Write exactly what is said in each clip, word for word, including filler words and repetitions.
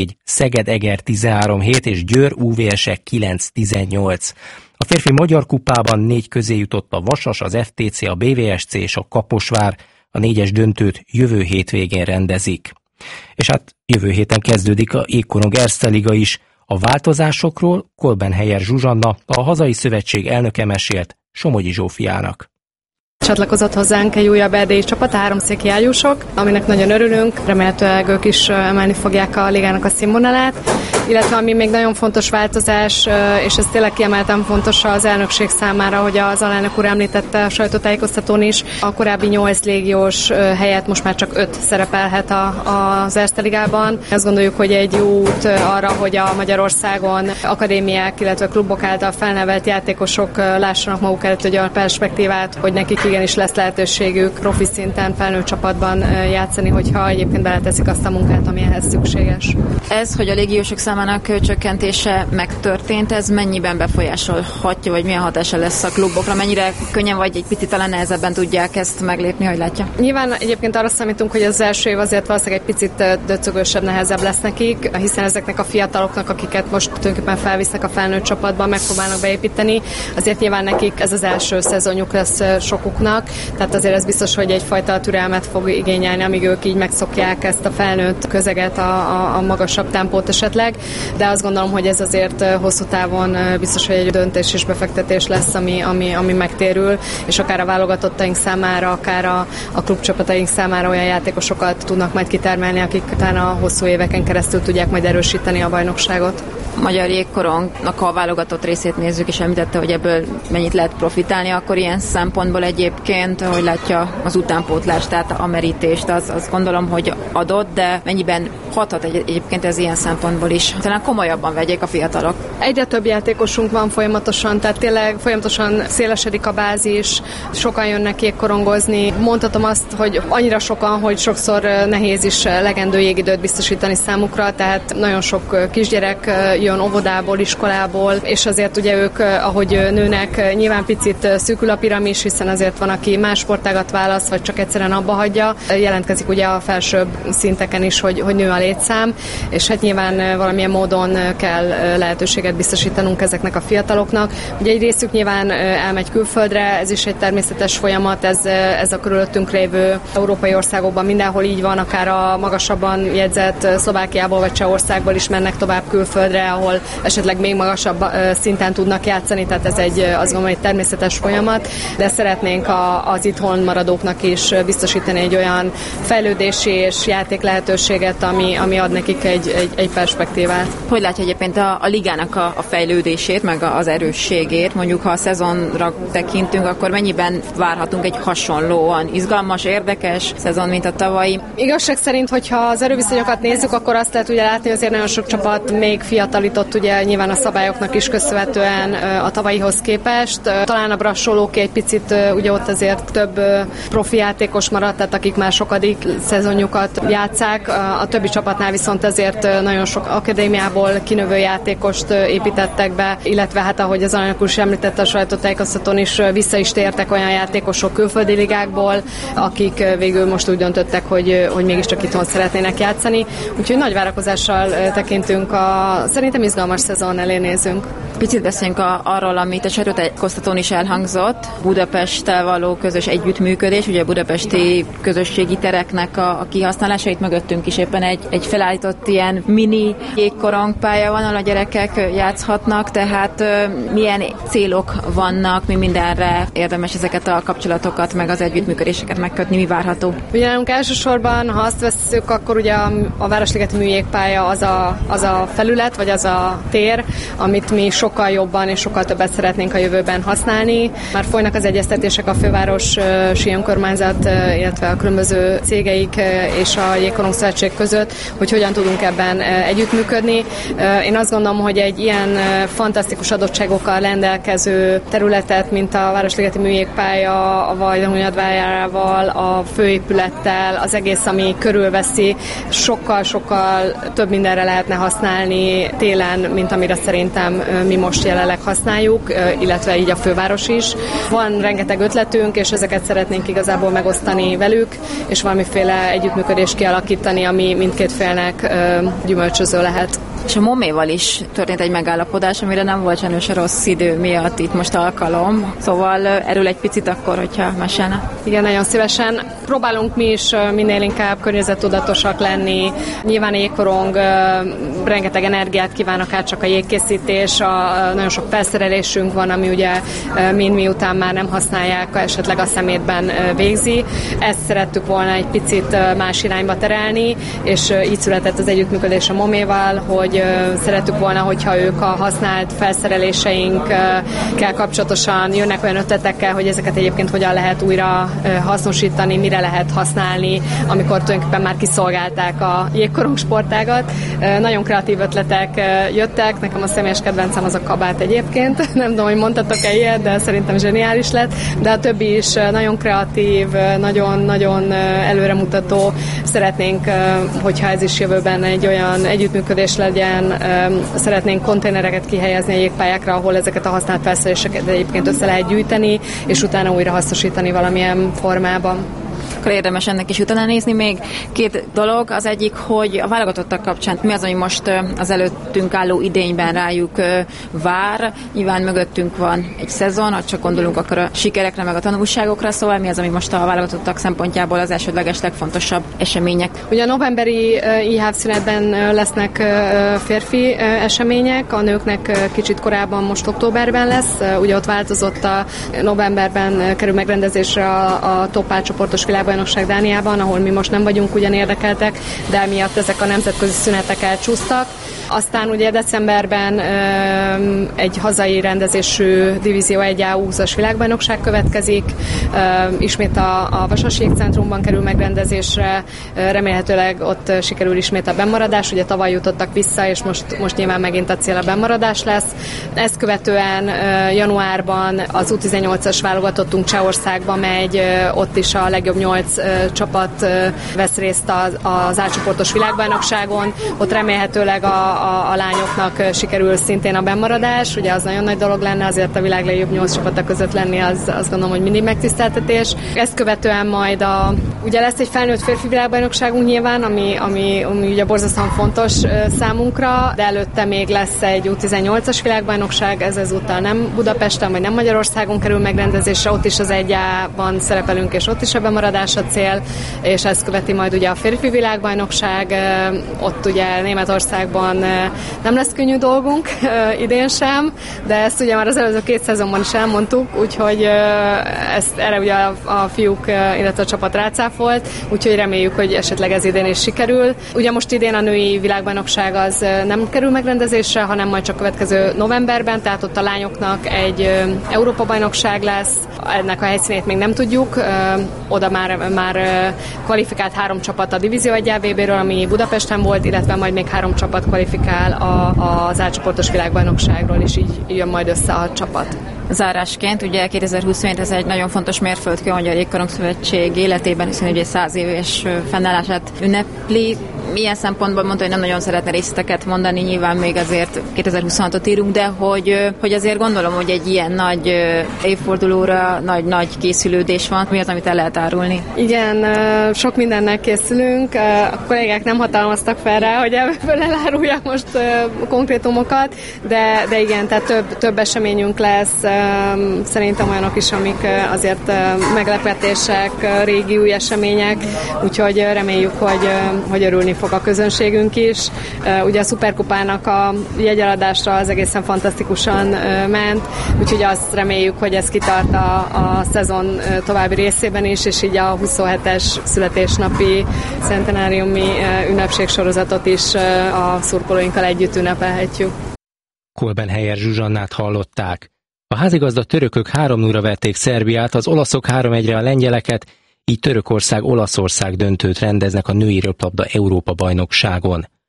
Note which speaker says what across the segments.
Speaker 1: Szeged-Eger tizenhárom hét és Győr-u vé es-e kilenc tizennyolc. A férfi magyar kupában négy közé jutott a Vasas, az ef té cé, a bé vé es cé és a Kaposvár. A négyes döntőt jövő hétvégén rendezik. És hát jövő héten kezdődik a Jégkorong Erste Liga is. A változásokról Kolbenhelyer Zsuzsanna, a hazai szövetség elnöke mesélt Somogyi Zsófiának.
Speaker 2: Csatlakozott hozzánk egy újabb erdélyi csapat, a háromszéki ágyúsok, aminek nagyon örülünk, remélhetőleg ők is emelni fogják a ligának a színvonalát, illetve ami még nagyon fontos változás, és ez tényleg kiemelten fontos az elnökség számára, hogy az alelnök úr említette a sajtótájékoztatón is, a korábbi nyolc légiós helyett most már csak öt szerepelhet a, az Erste Ligában. Azt gondoljuk, hogy egy jó út arra, hogy a Magyarországon akadémiák, illetve klubok által felnevelt játékosok lássanak maguk előtt egy olyan perspektívát, hogy nekik igenis lesz lehetőségük profi szinten, felnőtt csapatban játszani, hogyha egyébként beleteszik azt a munkát, ami ehhez szükséges.
Speaker 3: Ez, hogy a légiósok számának csökkentése megtörtént, ez mennyiben befolyásolhatja, vagy milyen hatása lesz a klubokra? Mennyire könnyen, vagy egy picit talán nehezebben tudják ezt meglépni, hogy látja?
Speaker 2: Nyilván egyébként arra számítunk, hogy az első év azért valószínűleg egy picit döcögősebb, nehezebb lesz nekik, hiszen ezeknek a fiataloknak, akiket most tulajdonképpen felvisznek a felnőtt csapatban, megpróbálnak beépíteni, azért nyilván nekik ez az első szezonjuk lesz sokuknak, tehát azért ez biztos, hogy egyfajta türelmet fog igényelni, amíg ők így megszokják ezt a felnőtt közeget, a, a, a magasabb tempót esetleg, de azt gondolom, hogy ez azért hosszú távon biztos, hogy egy döntés és befektetés lesz, ami, ami, ami megtérül, és akár a válogatottaink számára, akár a, a klubcsapataink számára olyan játékosokat tudnak majd kitermelni, akik utána hosszú éveken keresztül tudják majd erősíteni a bajnokságot.
Speaker 3: A Magyar Jégkorongnak a válogatott részét nézzük, és említette, hogy ebből mennyit lehet profitálni, akkor ilyen szempontból egyébként, hogy látja az utánpótlást, tehát a merítést, az, az gondolom, hogy adott, de mennyiben hathat egy, egyébként ez ilyen szempontból is. Talán komolyabban vegyék a fiatalok.
Speaker 2: Egyre több játékosunk van folyamatosan, tehát tényleg folyamatosan szélesedik a bázis, sokan jönnek jégkorongozni. Mondhatom azt, hogy annyira sokan, hogy sokszor nehéz is legendő jégidőt biztosítani számukra, tehát nagyon sok kisgyerek jön óvodából, iskolából, és azért ugye ők, ahogy nőnek, nyilván picit szűkül a piramis, hiszen azért van, aki más sportágat választ, vagy csak egyszerűen abba hagyja. Jelentkezik ugye a felsőbb szinteken is, hogy, hogy nő a létszám, és hát nyilván valamilyen módon kell lehetőséget biztosítanunk ezeknek a fiataloknak. Ugye egy részük nyilván elmegy külföldre, ez is egy természetes folyamat, ez, ez a körülöttünk lévő európai országokban mindenhol így van, akár a magasabban jegyzett Szlovákiából vagy Csehországból is mennek tovább külföldre, ahol esetleg még magasabb szinten tudnak játszani, tehát ez egy, azt gondolom, egy természetes folyamat, de szeretnénk a, az itthon maradóknak is biztosítani egy olyan fejlődési és játék lehetőséget, ami, ami ad nekik egy, egy, egy perspektívát.
Speaker 3: Hogy látja egyébként a, a ligának a, a fejlődését, meg az erősségét? Mondjuk, ha a szezonra tekintünk, akkor mennyiben várhatunk egy hasonlóan izgalmas, érdekes szezon, mint a tavalyi?
Speaker 2: Igazság szerint, hogyha az erőviszonyokat nézzük, akkor azt lehet ugye látni, hogy azért nagyon sok csapat még fiatalított, ugye nyilván a szabályoknak is köszönhetően a tavalyihoz képest. Talán a Brassolóké egy picit, ugye ott azért több profi játékos maradt, tehát akik már sokadik szezonjukat játsszák. A többi csapatnál viszont ezért nagyon sok akadémiából kinövő játékost építettek be, illetve hát ahogy az alelnök úr is említette a sajtótájékoztatón is, vissza is tértek olyan játékosok külföldi ligákból, akik végül most úgy döntöttek, hogy, hogy mégiscsak itthon szeretnének játszani. Úgyhogy nagy várakozással tekintünk, a szerintem izgalmas szezon elé nézünk.
Speaker 3: Picit beszéljünk a, arról, amit a sajtótájékoztatón is elhangzott, Budapesttel való közös együttműködés, ugye a budapesti közösségi tereknek a, a kihasználása, itt mögöttünk is éppen egy, egy felállított ilyen mini jégkorongpálya van, ahol a gyerekek játszhatnak, tehát milyen célok vannak, mi mindenre érdemes ezeket a kapcsolatokat, meg az együttműködéseket megkötni, mi várható?
Speaker 2: Ugye nálunk elsősorban, ha azt vesszük, akkor ugye a, a Városligeti műjégpálya az a, az a felület, vagy az a tér, amit mi sokkal jobban és sokkal többet szeretnénk a jövőben használni. Már folynak az egyeztetések a fővárosi önkormányzat, illetve a különböző cégeik és a Jégkorong Szövetség között, hogy hogyan tudunk ebben együttműködni. együttműködni. Én azt gondolom, hogy egy ilyen fantasztikus adottságokkal rendelkező területet, mint a Városligeti Műjégpálya, a Vajdahunyadvárával, a főépülettel, az egész, ami körülveszi, sokkal-sokkal több mindenre lehetne használni télen, mint amire szerintem mi most jelenleg használjuk, illetve így a főváros is. Van rengeteg ötletünk, és ezeket szeretnénk igazából megosztani velük, és valamiféle együttműködést kialakítani, ami mindkét félnek gyümölcsöző lehet.
Speaker 3: És a Moméval is történt egy megállapodás, amire nem volt sajnos a rossz idő miatt itt most alkalom. Szóval erről egy picit akkor, hogyha mesélne.
Speaker 2: Igen, nagyon szívesen. Próbálunk mi is minél inkább környezettudatosak lenni. Nyilván jégkorong rengeteg energiát kíván, akár csak a jégkészítés, a, nagyon sok felszerelésünk van, ami ugye mind miután már nem használják, esetleg a szemétben végzi. Ezt szerettük volna egy picit más irányba terelni, és így született az együttműködés a Moméval, hogy szerettük volna, hogyha ők a használt felszereléseinkkel kapcsolatosan jönnek olyan ötletekkel, hogy ezeket egyébként hogyan lehet újra hasznosítani, mire lehet használni, amikor tulajdonképpen már kiszolgálták a jégkorong sportágat. Nagyon kreatív ötletek jöttek, nekem a személyes kedvencem az a kabát egyébként. Nem tudom, hogy mondtatok-e ilyet, de szerintem zseniális lett, de a többi is nagyon kreatív, nagyon-nagyon előremutató. Szeretnénk, hogyha ez is jövőben egy olyan együttműködés legyen, szeretnénk konténereket kihelyezni a jégpályákra, ahol ezeket a használt felszereléseket egyébként össze lehet gyűjteni, és utána újra hasznosítani valamilyen formában.
Speaker 3: Akkor érdemes ennek is utána nézni. Még két dolog. Az egyik, hogy a válogatottak kapcsán mi az, ami most az előttünk álló idényben rájuk vár. Nyilván mögöttünk van egy szezon, ha csak gondolunk akkor a sikerekre, meg a tanulságokra, szóval mi az, ami most a válogatottak szempontjából az elsődleges legfontosabb események?
Speaker 2: Ugye a novemberi i há ef szünetben lesznek férfi események, a nőknek kicsit korábban most októberben lesz. Ugye ott változott, a novemberben kerül megrendezésre a, a top A csoportos világbajnokság Dániában, ahol mi most nem vagyunk ugyan érdekeltek, de emiatt ezek a nemzetközi szünetek elcsúsztak. Aztán ugye decemberben ö, egy hazai rendezésű Divízió egy á húszas világbajnokság következik, ö, ismét a, a Vasas Jégcentrumban kerül megrendezésre, ö, remélhetőleg ott sikerül ismét a bennmaradás, ugye tavaly jutottak vissza, és most, most nyilván megint a cél a bennmaradás lesz. Ezt követően ö, januárban az U tizennyolcas válogatottunk Csehországba megy, ö, ott is a legjobb nyolc ö, csapat ö, vesz részt az, az A-csoportos világbajnokságon, ott remélhetőleg a A, a lányoknak sikerül szintén a bennmaradás, ugye az nagyon nagy dolog lenne, azért a világ legjobb nyolc csapata között lenni, az, azt gondolom, hogy mindig megtiszteltetés. Ezt követően majd a, ugye lesz egy felnőtt férfi világbajnokságunk nyilván, ami, ami, ami ugye borzasztóan fontos számunkra, de előtte még lesz egy U tizennyolcas világbajnokság, ez ezúttal nem Budapesten, vagy nem Magyarországon kerül megrendezésre, ott is az egy á-ban szerepelünk, és ott is a bemaradás a cél, és ezt követi majd ugye a férfi világbajnokság, ott ugye Németországban nem lesz könnyű dolgunk idén sem, de ezt ugye már az előző két szezonban is elmondtuk, úgyhogy ezt erre ugye a, a fiúk, illetve a csapat rácáfolt, úgyhogy reméljük, hogy esetleg ez idén is sikerül. Ugye most idén a női világbajnokság az nem kerül megrendezésre, hanem majd csak következő novemberben, tehát ott a lányoknak egy Európa-bajnokság lesz, ennek a helyszínét még nem tudjuk, oda már, már kvalifikált három csapat a Divízió egy á vé bé-ről, ami Budapesten volt, illetve majd még három csapat kvalifikál a, az A-csoportos világbajnokságról, és így jön majd össze a csapat.
Speaker 3: Zárásként, ugye kétezer-huszonhét ez egy nagyon fontos mérföldkő a Magyar Jégkorong Szövetség életében, hiszen ugye száz éves fennállását ünnepli. Milyen szempontból mondta, hogy nem nagyon szeretne részleteket mondani, nyilván még azért kétezer-huszonhatot írunk, de hogy, hogy azért gondolom, hogy egy ilyen nagy évfordulóra nagy-nagy készülődés van. Mi az, amit el lehet árulni?
Speaker 2: Igen, sok mindennel készülünk. A kollégák nem hatalmaztak fel rá, hogy ebből eláruljak most konkrétumokat, de, de igen, tehát több, több eseményünk lesz. Szerintem olyanok is, amik azért meglepetések, régi új események, úgyhogy reméljük, hogy, hogy örülni fog a közönségünk is. Ugye a szuperkupának a jegyeladásra az egészen fantasztikusan ment, úgyhogy azt reméljük, hogy ez kitart a, a szezon további részében is, és így a huszonhetes születésnapi centenáriumi ünnepségsorozatot is a szurkolóinkkal együtt ünnepelhetjük.
Speaker 1: Kolbenhelyer Zsuzsannát hallották. A házigazda törökök három nullra verték Szerbiát, az olaszok három egyre a lengyeleket, így Törökország-Olaszország döntőt rendeznek a női röplabda Európa-bajnokságon.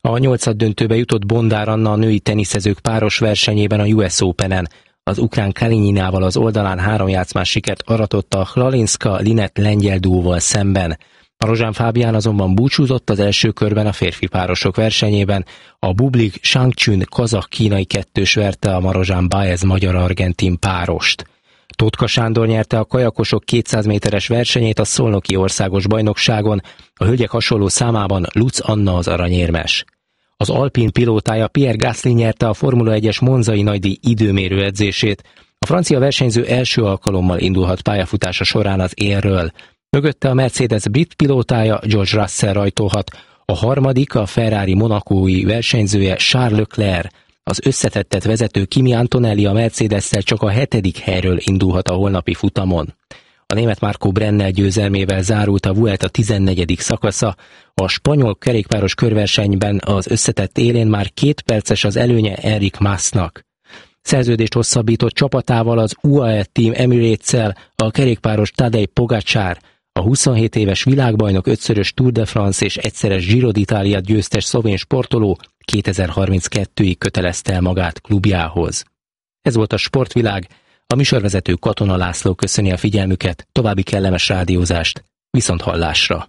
Speaker 1: A nyolcaddöntőbe jutott Bondár Anna a női teniszezők páros versenyében a U S Openen. Az ukrán Kalinyinával az oldalán három játszmás sikert aratott a Hlalinska-Linett lengyel duóval szemben. A Rozsán Fábián azonban búcsúzott az első körben a férfi párosok versenyében. A Bublik Shangchun kazah-kínai kettős verte a Marozsán Baez magyar-argentin párost. Tótka Sándor nyerte a kajakosok kétszáz méteres versenyét a szolnoki országos bajnokságon, a hölgyek hasonló számában Lutz Anna az aranyérmes. Az alpin pilótája Pierre Gasly nyerte a Formula egyes monzai nagydíj időmérő edzését. A francia versenyző első alkalommal indulhat pályafutása során az élről. Mögötte a Mercedes brit pilótája George Russell rajtolhat, a harmadik a Ferrari monakói versenyzője Charles Leclerc. Az összetettet vezető Kimi Antonelli a Mercedes-szel csak a hetedik helyről indulhat a holnapi futamon. A német Marco Brennel győzelmével zárult a Vuelta tizennegyedik szakasza, a spanyol kerékpáros körversenyben az összetett élén már két perces az előnye Enric Masnak. Szerződést hosszabbított csapatával, az u á é Team Emirates-szel a kerékpáros Tadej Pogačar, a huszonhét éves világbajnok, ötszörös Tour de France és egyszeres Giro d'Italia győztes szlovén sportoló kétezer-harminckettőig kötelezte el magát klubjához. Ez volt a Sportvilág, a műsorvezető Katona László köszöni a figyelmüket, további kellemes rádiózást, viszont hallásra.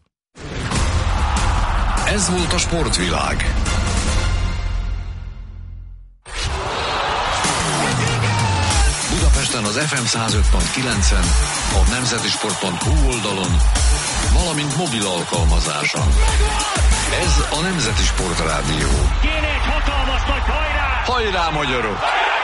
Speaker 4: Ez volt a Sportvilág. Budapesten az ef em száz öt pont kilencen, a nemzetisport pont hu oldalon, valamint mobil alkalmazáson. Ez a Nemzeti Sport Rádió.
Speaker 5: Kéne egy hatalmas nagy hajrá!
Speaker 4: Hajrá, magyarok!